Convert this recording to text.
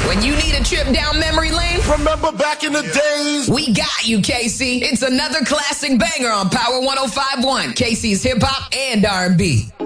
When you need a trip down memory lane, remember back in the days? We got you, KC. It's another classic banger on Power 105.1, KC's Hip Hop and R&B.